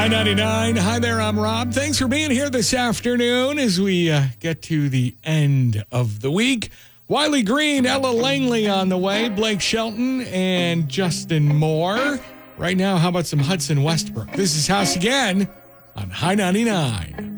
High 99. Hi there, I'm Rob. Thanks for being here this afternoon as we get to the end of the week. Wiley Green, Ella Langley on the way, Blake Shelton, and Justin Moore. Right now, how about some Hudson Westbrook? This is House Again on High 99.